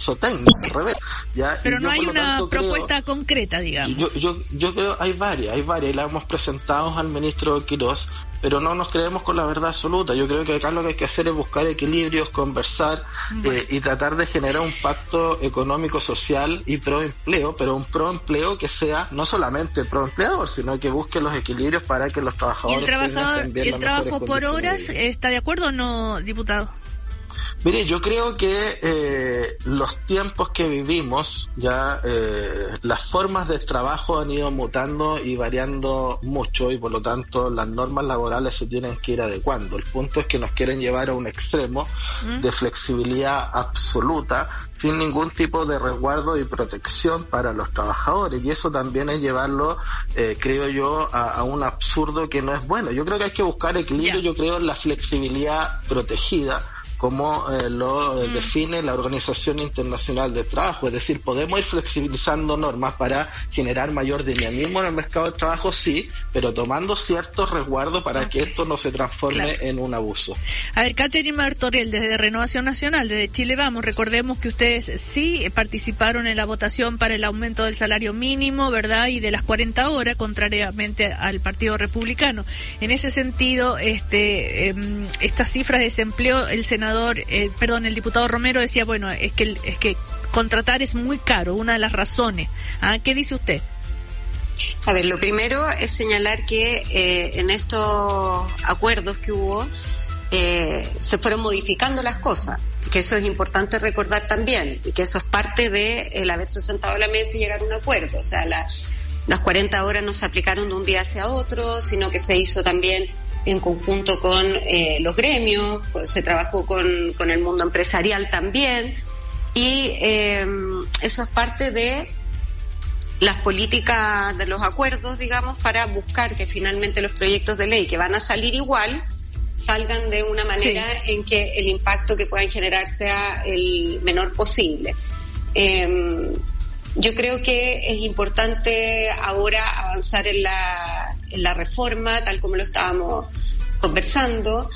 técnico, al revés. ¿Ya? Pero no hay una propuesta concreta, digamos. Yo creo hay varias, y la hemos presentado al ministro Quirós, pero no nos creemos con la verdad absoluta. Yo creo que acá lo que hay que hacer es buscar equilibrios, conversar y tratar de generar un pacto económico, social y pro empleo, pero un pro empleo que sea no solamente pro empleador, sino que busque los equilibrios para que los trabajadores ¿Y el trabajo por horas está de acuerdo o no, diputado? Mire, yo creo que los tiempos que vivimos, ya las formas de trabajo han ido mutando y variando mucho, y por lo tanto las normas laborales se tienen que ir adecuando. El punto es que nos quieren llevar a un extremo de flexibilidad absoluta, sin ningún tipo de resguardo y protección para los trabajadores, y eso también es llevarlo, creo yo, a un absurdo que no es bueno. Yo creo que hay que buscar equilibrio. Yo creo en la flexibilidad protegida, como lo define la Organización Internacional del Trabajo. Es decir, podemos ir flexibilizando normas para generar mayor dinamismo en el mercado del trabajo, sí, pero tomando ciertos resguardos para que esto no se transforme en un abuso. A ver, Catherine Martorell, desde Renovación Nacional, desde Chile Vamos, recordemos que ustedes sí participaron en la votación para el aumento del salario mínimo, ¿verdad?, y de las 40 horas, contrariamente al Partido Republicano. En ese sentido, estas cifras de desempleo, el diputado Romero decía, bueno, es que contratar es muy caro, una de las razones. ¿Qué dice usted? A ver, lo primero es señalar que en estos acuerdos que hubo se fueron modificando las cosas, que eso es importante recordar también, y que eso es parte de el haberse sentado a la mesa y llegar a un acuerdo. O sea, las 40 horas no se aplicaron de un día hacia otro, sino que se hizo también en conjunto con los gremios, pues se trabajó con el mundo empresarial también, y eso es parte de las políticas de los acuerdos, digamos, para buscar que finalmente los proyectos de ley que van a salir igual salgan de una manera en que el impacto que puedan generar sea el menor posible. Yo creo que es importante ahora avanzar en la reforma, tal como lo estábamos conversando,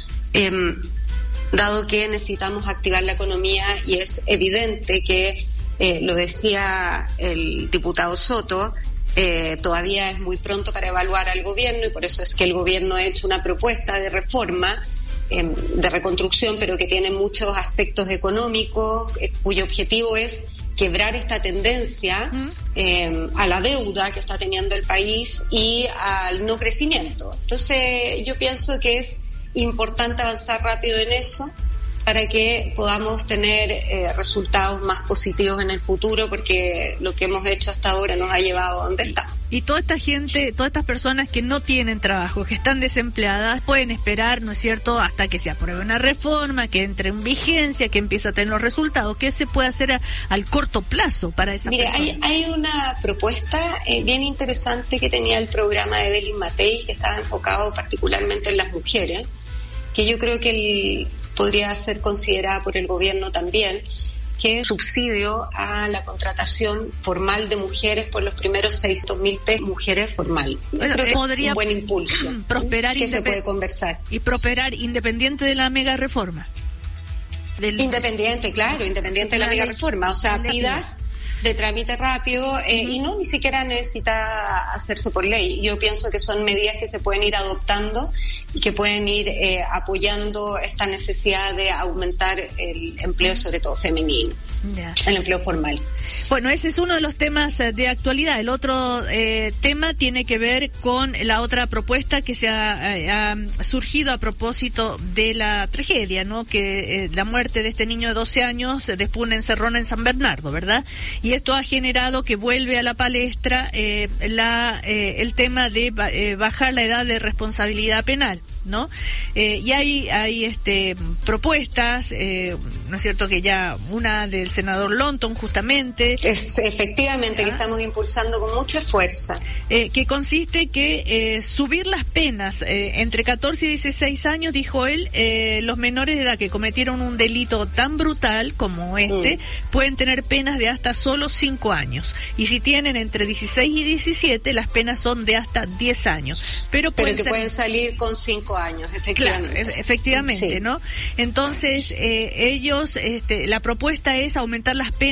dado que necesitamos activar la economía, y es evidente que, lo decía el diputado Soto, todavía es muy pronto para evaluar al gobierno, y por eso es que el gobierno ha hecho una propuesta de reforma, de reconstrucción, pero que tiene muchos aspectos económicos, cuyo objetivo es quebrar esta tendencia a la deuda que está teniendo el país y al no crecimiento. Entonces, yo pienso que es importante avanzar rápido en eso para que podamos tener resultados más positivos en el futuro, porque lo que hemos hecho hasta ahora nos ha llevado a donde estamos. Y toda esta gente, todas estas personas que no tienen trabajo, que están desempleadas, pueden esperar, ¿no es cierto?, hasta que se apruebe una reforma, que entre en vigencia, que empiece a tener los resultados. ¿Qué se puede hacer al corto plazo para esa persona? Mira, hay una propuesta bien interesante que tenía el programa de Evelyn Matei, que estaba enfocado particularmente en las mujeres, que yo creo que podría ser considerada por el gobierno también, que es subsidio a la contratación formal de mujeres por los primeros 600.000 pesos, mujeres formal. Bueno, creo que podría es un buen impulso prosperar que se puede conversar. Y prosperar independiente de la mega reforma. Independiente de la mega reforma. O sea, pidas de trámite rápido, y no ni siquiera necesita hacerse por ley. Yo pienso que son medidas que se pueden ir adoptando y que pueden ir apoyando esta necesidad de aumentar el empleo, sobre todo femenino. El empleo formal. Bueno, ese es uno de los temas de actualidad. El otro tema tiene que ver con la otra propuesta que se ha surgido a propósito de la tragedia, ¿no? Que la muerte de este niño de 12 años después de una encerrona en San Bernardo, ¿verdad? Y esto ha generado que vuelve a la palestra el tema de bajar la edad de responsabilidad penal, ¿no? Y hay propuestas, ¿no es cierto?, que ya una del senador Lonton justamente es efectivamente que estamos impulsando con mucha fuerza, que consiste que subir las penas entre 14 y 16 años, dijo él, los menores de edad que cometieron un delito tan brutal como pueden tener penas de hasta solo 5 años, y si tienen entre 16 y 17 las penas son de hasta 10 años, pero que pueden salir con 5 años, efectivamente. Claro, efectivamente, sí. ¿No? Entonces, ellos, la propuesta es aumentar las penas